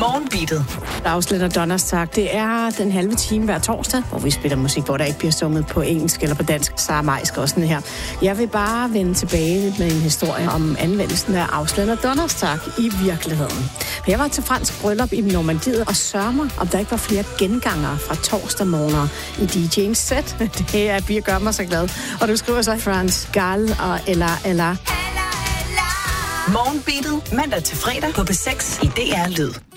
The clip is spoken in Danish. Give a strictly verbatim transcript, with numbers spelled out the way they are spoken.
Morgenbeatet. Afslutter Donnerstag. Det er den halve time hver torsdag, hvor vi spiller musik, hvor der ikke bliver sunget på engelsk eller på dansk. Sara Majsk også sådan her. Jeg vil bare vende tilbage med en historie om anvendelsen af Afslutter Donnerstag i virkeligheden. Jeg var til fransk bryllup i Normandiet og sørger mig, om der ikke var flere gengangere fra torsdag morgener i D J'ens set. Det er Pia gør mig så glad. Og du skriver så France Gall og Ella Ella. Morgenbeatet mandag til fredag på B seks i D R Lyd.